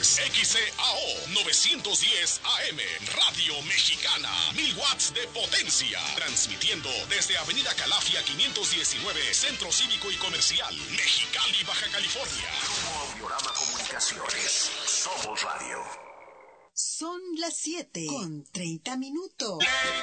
XCAO 910 AM, Radio Mexicana, 1000 watts de potencia. Transmitiendo desde Avenida Calafia 519, Centro Cívico y Comercial, Mexicali, Baja California. Grupo Audiorama Comunicaciones. Somos Radio. Son las 7:30.